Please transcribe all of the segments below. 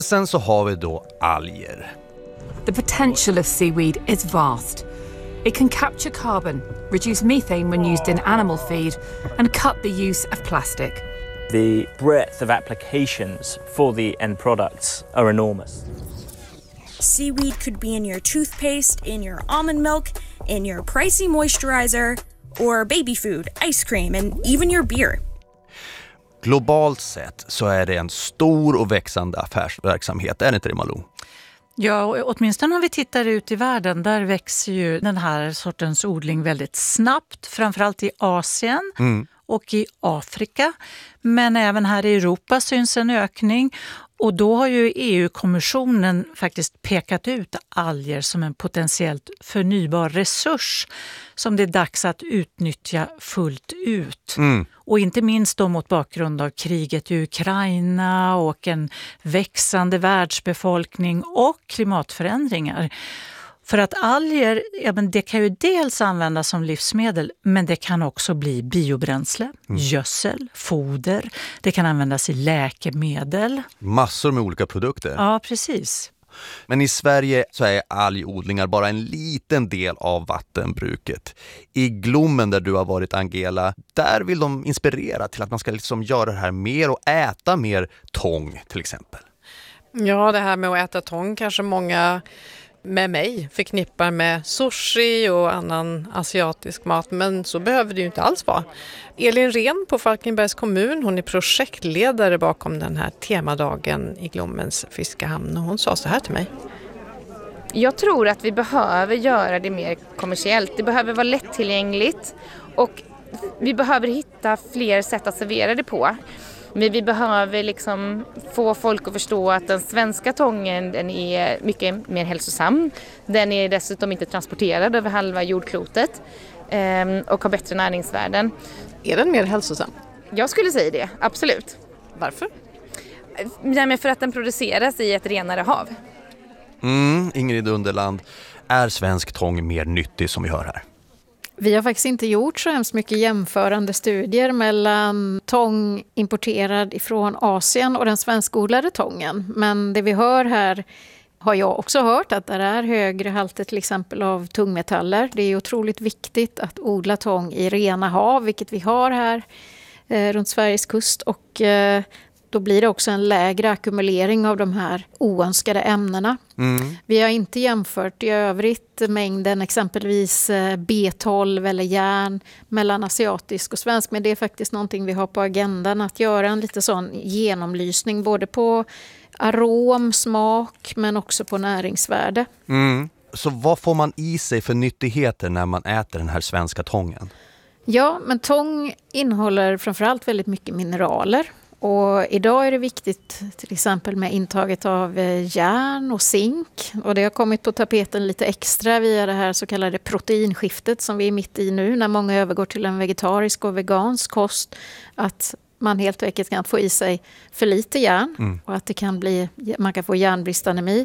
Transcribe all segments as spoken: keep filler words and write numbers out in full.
Sen så har vi då alger. The potential of seaweed is vast. It can capture carbon, reduce methane when used in animal feed, and cut the use of plastic. The breadth of applications for the end products are enormous. Seaweed could be in your toothpaste, in your almond milk, in your pricey moisturizer, or baby food, ice cream, and even your beer. Globalt sett så är det en stor och växande affärsverksamhet, är det inte det, Malou? Ja, och åtminstone om vi tittar ut i världen, där växer ju den här sortens odling väldigt snabbt, framförallt i Asien mm. och i Afrika. Men även här i Europa syns en ökning, och då har ju E U-kommissionen faktiskt pekat ut alger som en potentiellt förnybar resurs som det är dags att utnyttja fullt ut. Mm. Och inte minst då mot bakgrund av kriget i Ukraina och en växande världsbefolkning och klimatförändringar. För att alger, ja, men det kan ju dels användas som livsmedel, men det kan också bli biobränsle, mm. gödsel, foder. Det kan användas i läkemedel. Massor med olika produkter. Ja, precis. Men i Sverige så är algodlingar bara en liten del av vattenbruket. I Glommen, där du har varit, Angela, där vill de inspirera till att man ska liksom göra det här mer och äta mer tång till exempel. Ja, det här med att äta tång kanske många med mig förknippar med sushi och annan asiatisk mat, men så behöver det ju inte alls vara. Elin Ren på Falkenbergs kommun, hon är projektledare bakom den här temadagen i Glommens fiskehamn, och hon sa så här till mig. Jag tror att vi behöver göra det mer kommersiellt. Det behöver vara lättillgängligt, och vi behöver hitta fler sätt att servera det på. Men vi behöver liksom få folk att förstå att den svenska tången, den är mycket mer hälsosam. Den är dessutom inte transporterad över halva jordklotet och har bättre näringsvärden. Är den mer hälsosam? Jag skulle säga det, absolut. Varför? Ja, men för att den produceras i ett renare hav. Mm, Ingrid Underland, är svensk tång mer nyttig som vi hör här? Vi har faktiskt inte gjort så hemskt mycket jämförande studier mellan tång importerad ifrån Asien och den svenskodlade tången. Men det vi hör här har jag också hört, att det är högre halter till exempel av tungmetaller. Det är otroligt viktigt att odla tång i rena hav, vilket vi har här eh, runt Sveriges kust. Och eh, då blir det också en lägre ackumulering av de här oönskade ämnena. Mm. Vi har inte jämfört i övrigt mängden exempelvis B tolv eller järn mellan asiatisk och svensk. Men det är faktiskt någonting vi har på agendan, att göra en lite sån genomlysning både på arom, smak men också på näringsvärde. Mm. Så vad får man i sig för nyttigheter när man äter den här svenska tången? Ja, men tång innehåller framförallt väldigt mycket mineraler. Och idag är det viktigt till exempel med intaget av järn och zink. Och det har kommit på tapeten lite extra via det här så kallade proteinskiftet som vi är mitt i nu, när många övergår till en vegetarisk och vegansk kost. Att man helt enkelt kan få i sig för lite järn mm. och att det kan bli, man kan få järnbristanemi.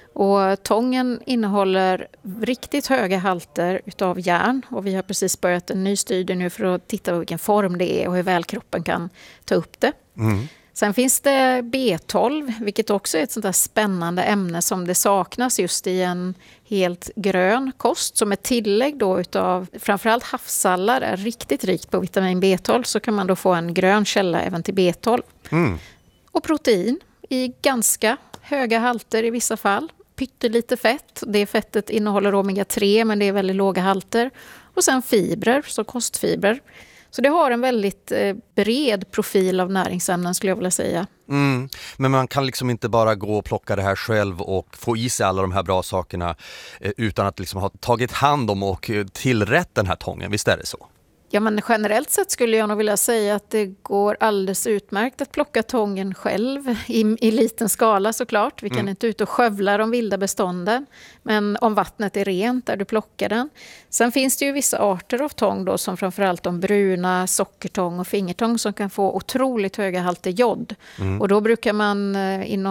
Och tången innehåller riktigt höga halter utav järn, och vi har precis börjat en ny studie nu för att titta på vilken form det är och hur väl kroppen kan ta upp det. Mm. Sen finns det B tolv, vilket också är ett sånt där spännande ämne som det saknas just i en helt grön kost. Som ett tillägg då utav framförallt havssallar är riktigt rikt på vitamin B tolv, så kan man då få en grön källa även till B tolv. Mm. Och protein i ganska höga halter i vissa fall. Pyttelite fett. Det fettet innehåller omega tre, men det är väldigt låga halter. Och sen fibrer, så kostfibrer. Så det har en väldigt eh, bred profil av näringsämnen skulle jag vilja säga. Mm. Men man kan liksom inte bara gå och plocka det här själv och få i sig alla de här bra sakerna eh, utan att liksom ha tagit hand om och tillrätt den här tången. Visst är det så? Ja, men generellt sett skulle jag nog vilja säga att det går alldeles utmärkt att plocka tången själv i, i liten skala såklart. Vi kan mm. inte ut och skövla de vilda bestånden, men om vattnet är rent där du plockar den. Sen finns det ju vissa arter av tång då, som framförallt de bruna, sockertång och fingertång, som kan få otroligt höga halter jod. Mm. Och då brukar man eh, inom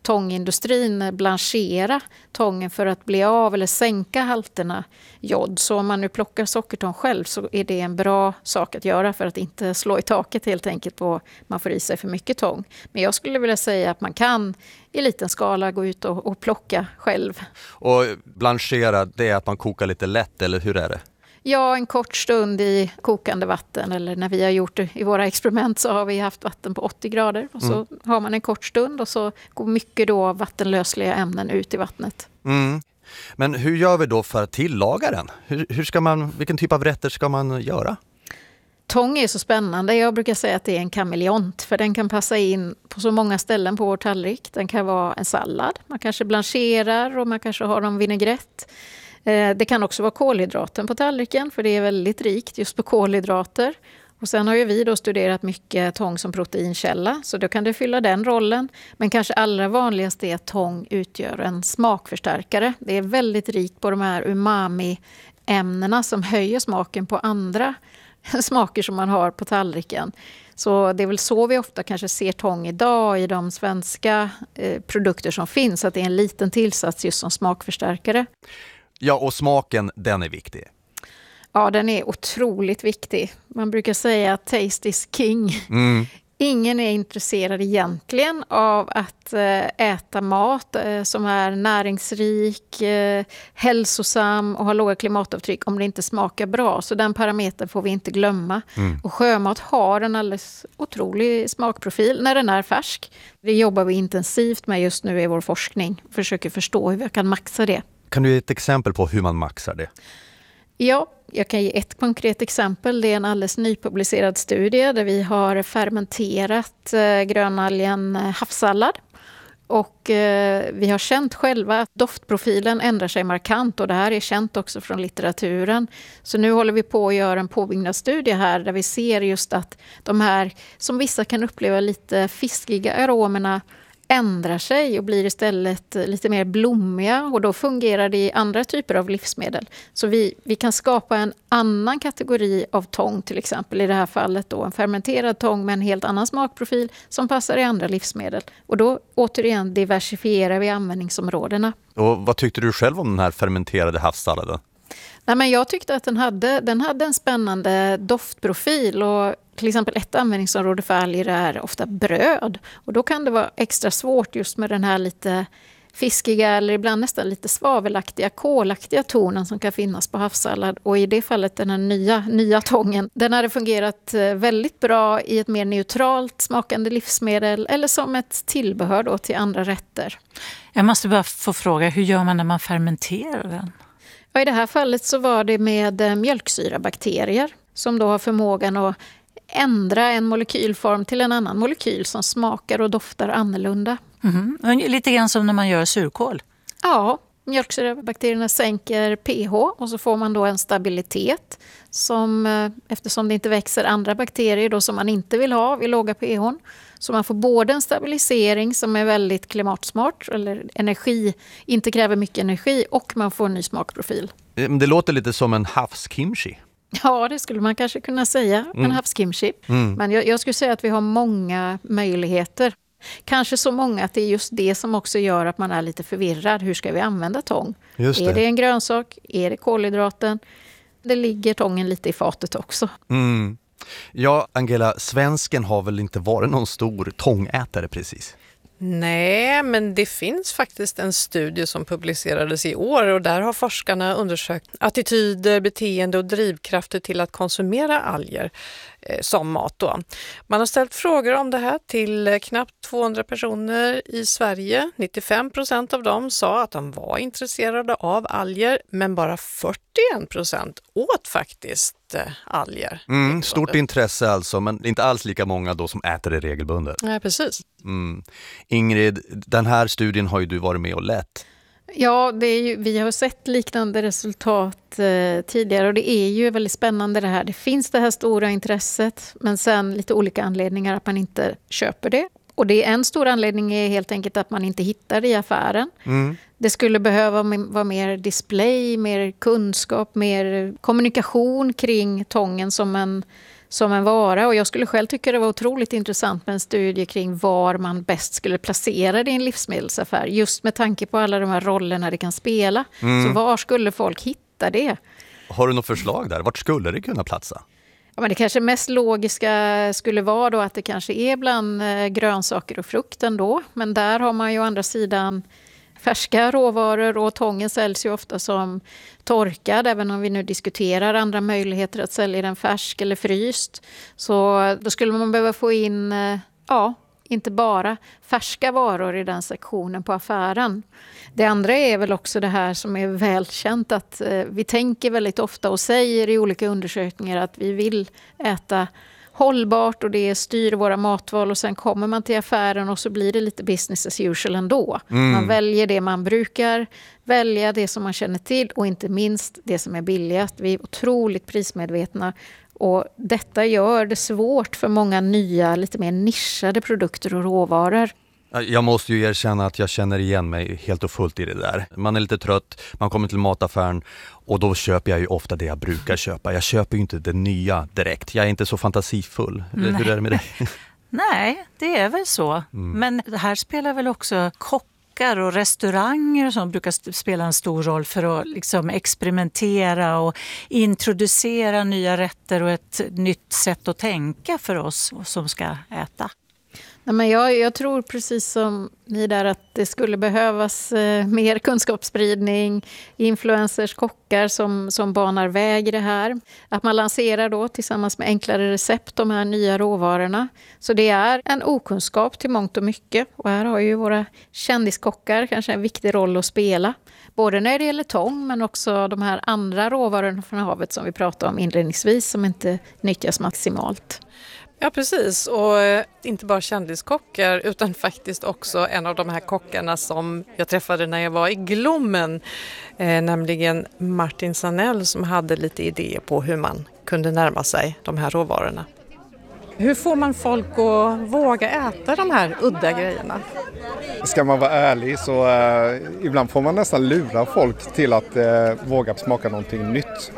tångindustrin blanchera tången för att bli av eller sänka halterna jod. Så om man nu plockar sockertång själv så är det en bra sak att göra för att inte slå i taket helt enkelt på man får i sig för mycket tång. Men jag skulle vilja säga att man kan i liten skala gå ut och, och plocka själv. Och blanchera, det är att man kokar lite lätt, eller hur är det? Ja, en kort stund i kokande vatten, eller när vi har gjort det i våra experiment så har vi haft vatten på åttio grader och så mm. har man en kort stund och så går mycket då vattenlösliga ämnen ut i vattnet. Mm. Men hur gör vi då för att tillaga den? Hur, hur ska man, vilken typ av rätter ska man göra? Tång är så spännande. Jag brukar säga att det är en kameleont för den kan passa in på så många ställen på vår tallrik. Den kan vara en sallad, man kanske blancherar och man kanske har en vinägrett. Det kan också vara kolhydraten på tallriken för det är väldigt rikt just på kolhydrater. Och sen har ju vi då studerat mycket tång som proteinkälla så då kan det fylla den rollen. Men kanske allra vanligast är att tång utgör en smakförstärkare. Det är väldigt rikt på de här umami-ämnena som höjer smaken på andra smaker som man har på tallriken. Så det är väl så vi ofta kanske ser tång idag i de svenska eh, produkter som finns. Att det är en liten tillsats just som smakförstärkare. Ja, och smaken, den är viktig. Ja, den är otroligt viktig. Man brukar säga att taste is king. Mm. Ingen är intresserad egentligen av att äta mat som är näringsrik, hälsosam och har låga klimatavtryck om det inte smakar bra. Så den parametern får vi inte glömma. Mm. Och sjömat har en alldeles otrolig smakprofil när den är färsk. Det jobbar vi intensivt med just nu i vår forskning. Försöker förstå hur vi kan maxa det. Kan du ge ett exempel på hur man maxar det? Ja, jag kan ge ett konkret exempel. Det är en alldeles nypublicerad studie där vi har fermenterat eh, grönalgen havssallad. Och eh, vi har känt själva att doftprofilen ändrar sig markant och det här är känt också från litteraturen. Så nu håller vi på att göra en påbyggnadsstudie här där vi ser just att de här som vissa kan uppleva lite fiskiga aromerna ändrar sig och blir istället lite mer blommiga och då fungerar det i andra typer av livsmedel. Så vi, vi kan skapa en annan kategori av tång till exempel, i det här fallet då en fermenterad tång med en helt annan smakprofil som passar i andra livsmedel. Och då återigen diversifierar vi användningsområdena. Och vad tyckte du själv om den här fermenterade havssalladen? Nej, men jag tyckte att den hade, den hade en spännande doftprofil och till exempel ett användningsområde för alger är ofta bröd. Och då kan det vara extra svårt just med den här lite fiskiga eller ibland nästan lite svavelaktiga, kolaktiga tonen som kan finnas på havssallad. Och i det fallet den här nya, nya tången, den hade fungerat väldigt bra i ett mer neutralt smakande livsmedel eller som ett tillbehör då till andra rätter. Jag måste bara få fråga, hur gör man när man fermenterar den? Ja, i det här fallet så var det med mjölksyrabakterier som då har förmågan att ändra en molekylform till en annan molekyl som smakar och doftar annorlunda. Mm-hmm. Lite grann som när man gör surkål. Ja, mjölksyrabakterierna sänker pH och så får man då en stabilitet som, eftersom det inte växer andra bakterier då som man inte vill ha vid låga pH. Så man får både en stabilisering som är väldigt klimatsmart eller energi, inte kräver mycket energi och man får en ny smakprofil. Det låter lite som en havskimchi. Ja, det skulle man kanske kunna säga, mm. en havskimchi. Mm. Men jag, jag skulle säga att vi har många möjligheter. Kanske så många att det är just det som också gör att man är lite förvirrad. Hur ska vi använda tång? Just det. Är det en grönsak? Är det kolhydraten? Det ligger tången lite i fatet också. Mm. Ja, Angela, svensken har väl inte varit någon stor tångätare precis? Nej, men det finns faktiskt en studie som publicerades i år och där har forskarna undersökt attityder, beteende och drivkrafter till att konsumera alger eh, som mat då. Man har ställt frågor om det här till knappt tvåhundra personer i Sverige. nittiofem procent av dem sa att de var intresserade av alger, men bara fyrtioen procent åt faktiskt alger. Mm, stort intresse alltså, men inte alls lika många då som äter det regelbundet. Nej, precis. Mm. Ingrid, den här studien har ju du varit med och lett. Ja, det är ju, vi har sett liknande resultat eh, tidigare och det är ju väldigt spännande det här. Det finns det här stora intresset men sen lite olika anledningar att man inte köper det. Och det är en stor anledning är helt enkelt att man inte hittar det i affären. Mm. Det skulle behöva vara mer display, mer kunskap, mer kommunikation kring tången som en, som en vara. Och jag skulle själv tycka det var otroligt intressant med en studie kring var man bäst skulle placera det i en livsmedelsaffär. Just med tanke på alla de här rollerna det kan spela. Mm. Så var skulle folk hitta det? Har du något förslag där? Vart skulle det kunna platsa? Ja, men det kanske mest logiska skulle vara då att det kanske är bland grönsaker och frukt ändå. Men där har man ju å andra sidan färska råvaror och tången säljs ju ofta som torkad. Även om vi nu diskuterar andra möjligheter att sälja den färsk eller fryst. Så då skulle man behöva få in, ja, inte bara färska varor i den sektionen på affären. Det andra är väl också det här som är välkänt att eh, vi tänker väldigt ofta och säger i olika undersökningar att vi vill äta hållbart och det styr våra matval och sen kommer man till affären och så blir det lite business as usual ändå. Mm. Man väljer det man brukar välja, det som man känner till och inte minst det som är billigast. Vi är otroligt prismedvetna. Och detta gör det svårt för många nya, lite mer nischade produkter och råvaror. Jag måste ju erkänna att jag känner igen mig helt och fullt i det där. Man är lite trött, man kommer till mataffären och då köper jag ju ofta det jag brukar köpa. Jag köper ju inte det nya direkt. Jag är inte så fantasifull. Nej. Hur är det med det? Nej, det är väl så. Mm. Men det här spelar väl också kockar och restauranger som brukar spela en stor roll för att liksom experimentera och introducera nya rätter och ett nytt sätt att tänka för oss som ska äta. Nej, men jag, jag tror precis som ni där att det skulle behövas eh, mer kunskapsspridning, influencers, kockar som, som banar väg i det här. Att man lanserar då tillsammans med enklare recept de här nya råvarorna. Så det är en okunskap till mångt och mycket. Och här har ju våra kändiskockar kanske en viktig roll att spela. Både när det gäller tång men också de här andra råvarorna från havet som vi pratade om inledningsvis som inte nyttjas maximalt. Ja, precis. Och inte bara kändiskockar utan faktiskt också en av de här kockarna som jag träffade när jag var i Glommen, eh, nämligen Martin Sanell som hade lite idéer på hur man kunde närma sig de här råvarorna. Hur får man folk att våga äta de här udda grejerna? Ska man vara ärlig så eh, ibland får man nästan lura folk till att eh, våga smaka någonting nytt.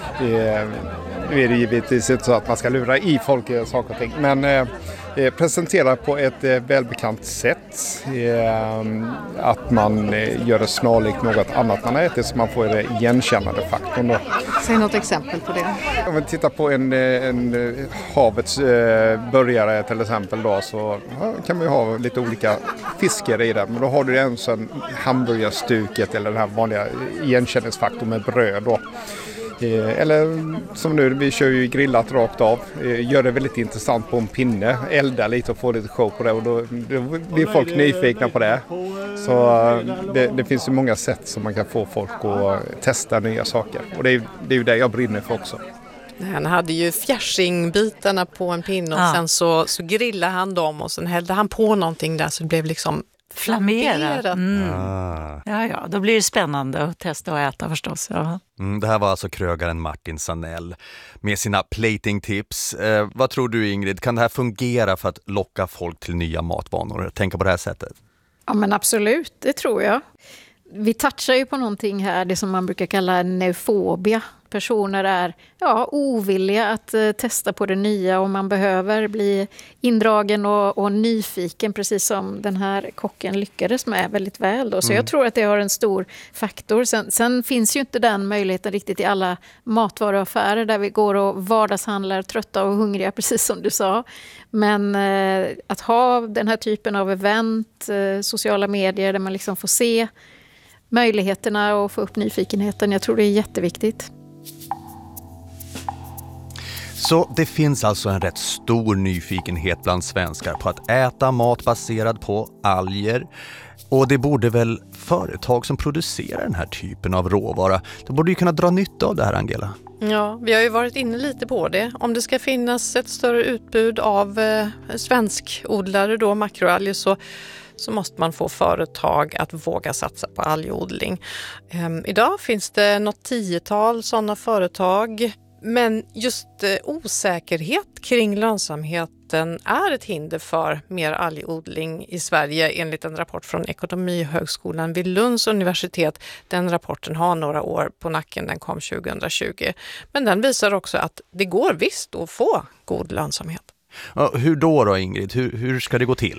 Eh, Nu är det givetvis inte så att man ska lura i folk saker och ting, men eh, presentera på ett eh, välbekant sätt. Eh, att man eh, gör det snarlikt något annat man har ätit så man får det igenkännande faktorn då. Säg något exempel på det. Om vi tittar på en, en havets eh, börjare till exempel då, så ja, kan man ju ha lite olika fiskar i det. Men då har du en sån hamburgerstuket eller den här vanliga igenkänningsfaktorn med bröd då. Eller som nu, vi kör ju grillat rakt av, gör det väldigt intressant på en pinne, elda lite och få lite show på det och då, då blir folk nyfikna på det. Så det, det finns ju många sätt som man kan få folk att testa nya saker och det är, det är ju det jag brinner för också. Han hade ju fjärsingbitarna på en pinne och ja. sen så, så grillade han dem och sen hällde han på någonting där så det blev liksom flammerat. Mm. Ah. Ja, ja, då blir det spännande att testa och äta förstås. Ja. Mm, det här var alltså krögaren Martin Sanell med sina plating-tips. Eh, vad tror du Ingrid, kan det här fungera för att locka folk till nya matvanor? Tänka på det här sättet? Ja men absolut, det tror jag. Vi touchar ju på någonting här, det som man brukar kalla neofobia. Personer är ja, ovilliga att eh, testa på det nya och man behöver bli indragen och, och nyfiken, precis som den här kocken lyckades med väldigt väl. Då. Så mm. jag tror att det har en stor faktor. Sen, sen finns ju inte den möjligheten riktigt i alla matvaruaffärer där vi går och vardagshandlar trötta och hungriga, precis som du sa. Men eh, att ha den här typen av event, eh, sociala medier där man liksom får se möjligheterna och få upp nyfikenheten, jag tror det är jätteviktigt. Så det finns alltså en rätt stor nyfikenhet bland svenskar på att äta mat baserad på alger. Och det borde väl företag som producerar den här typen av råvara, de borde ju kunna dra nytta av det här, Angela. Ja, vi har ju varit inne lite på det. Om det ska finnas ett större utbud av eh, svenskodlare då, makroalger, så så måste man få företag att våga satsa på algodling. Ehm, idag finns det något tiotal sådana företag, men just eh, osäkerhet kring lönsamhet vatten är ett hinder för mer algodling i Sverige enligt en rapport från Ekonomihögskolan vid Lunds universitet. Den rapporten har några år på nacken, den kom tjugohundratjugo. Men den visar också att det går visst att få god lönsamhet. Ja, hur då då Ingrid? Hur, hur ska det gå till?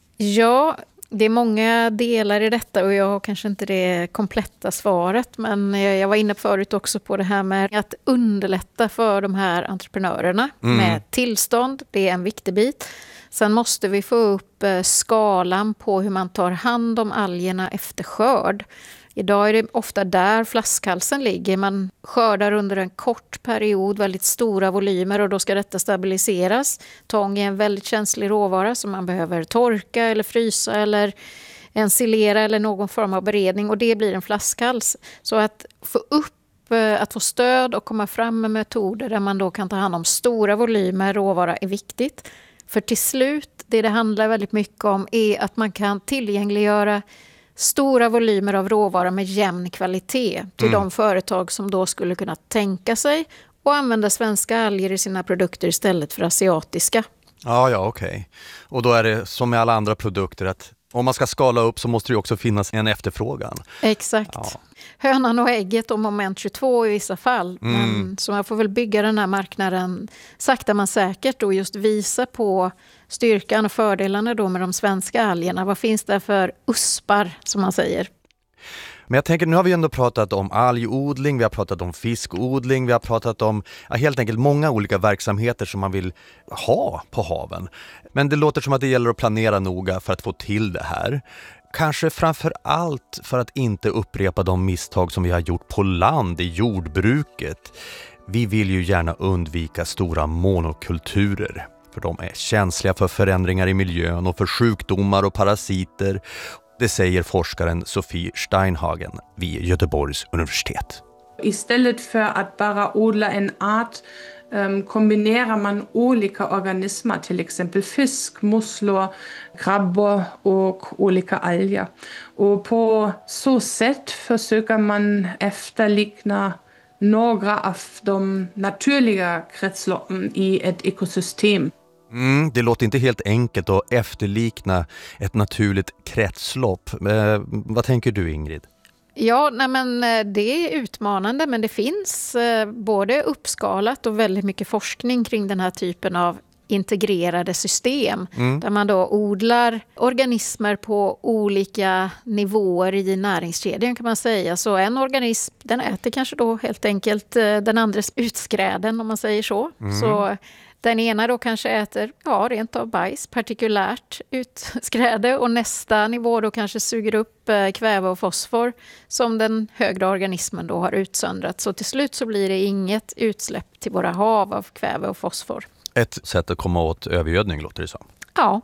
Ja, det är många delar i detta och jag har kanske inte det kompletta svaret, men jag var inne förut också på det här med att underlätta för de här entreprenörerna mm. med tillstånd. Det är en viktig bit. Sen måste vi få upp skalan på hur man tar hand om algerna efter skörd. Idag är det ofta där flaskhalsen ligger. Man skördar under en kort period väldigt stora volymer och då ska detta stabiliseras. Tång är en väldigt känslig råvara som man behöver torka eller frysa eller ensilera eller någon form av beredning och det blir en flaskhals. Så att få upp, att få stöd och komma fram med metoder där man då kan ta hand om stora volymer råvara är viktigt. För till slut, det det handlar väldigt mycket om är att man kan tillgängliggöra stora volymer av råvara med jämn kvalitet till mm. de företag som då skulle kunna tänka sig och använda svenska alger i sina produkter istället för asiatiska. Ja, ja, okej. Okay. Och då är det som med alla andra produkter att om man ska skala upp så måste det också finnas en efterfrågan. Exakt. Ja. Hönan och ägget och moment tjugotvå i vissa fall. Mm. Men, så man får väl bygga den här marknaden sakta men säkert och just visa på styrkan och fördelarna då med de svenska algerna. Vad finns det för uspar som man säger? Men jag tänker, nu har vi ändå pratat om algodling, vi har pratat om fiskodling, vi har pratat om ja, helt enkelt många olika verksamheter som man vill ha på haven. Men det låter som att det gäller att planera noga för att få till det här. Kanske framför allt för att inte upprepa de misstag som vi har gjort på land i jordbruket. Vi vill ju gärna undvika stora monokulturer. För de är känsliga för förändringar i miljön och för sjukdomar och parasiter. Det säger forskaren Sofie Steinhagen vid Göteborgs universitet. Istället för att bara odla en art um, kombinerar man olika organismer, till exempel fisk, musslor, krabbor och olika alger. Och på så sätt försöker man efterlikna några av de naturliga kretsloppen i ett ekosystem. Mm, det låter inte helt enkelt att efterlikna ett naturligt kretslopp. Eh, vad tänker du Ingrid? Ja, nej men det är utmanande men det finns eh, både uppskalat och väldigt mycket forskning kring den här typen av integrerade system. Mm. Där man då odlar organismer på olika nivåer i näringskedjan kan man säga. Så en organism den äter kanske då helt enkelt den andres utskräden om man säger så. Mm. Så den ena då kanske äter ja, rent av bajs, partikulärt utskräde och nästa nivå då kanske suger upp kväve och fosfor som den högre organismen då har utsöndrat. Så till slut så blir det inget utsläpp till våra hav av kväve och fosfor. Ett sätt att komma åt övergödning låter det som. Ja.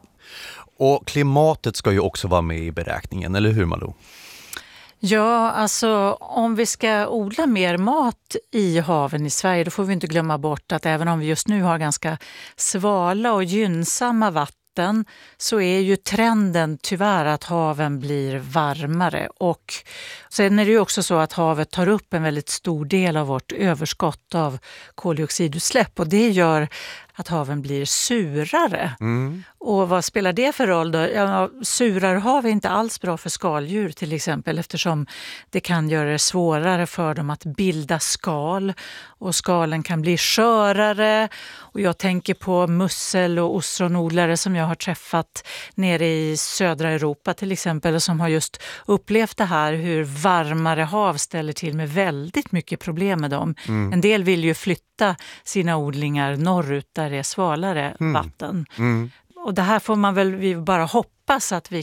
Och klimatet ska ju också vara med i beräkningen, eller hur Malou? Ja, alltså om vi ska odla mer mat i haven i Sverige då får vi inte glömma bort att även om vi just nu har ganska svala och gynnsamma vatten så är ju trenden tyvärr att haven blir varmare och sen är det ju också så att havet tar upp en väldigt stor del av vårt överskott av koldioxidutsläpp och det gör att haven blir surare. Mm. Och vad spelar det för roll då? Ja, surare hav är inte alls bra för skaldjur till exempel eftersom det kan göra det svårare för dem att bilda skal och skalen kan bli skörare. Och jag tänker på mussel- och ostronodlare som jag har träffat nere i södra Europa till exempel och som har just upplevt det här hur varmare hav ställer till med väldigt mycket problem med dem. Mm. En del vill ju flytta sina odlingar norrut där det är svalare mm. vatten. Mm. Och det här får man väl vi bara hoppas att vi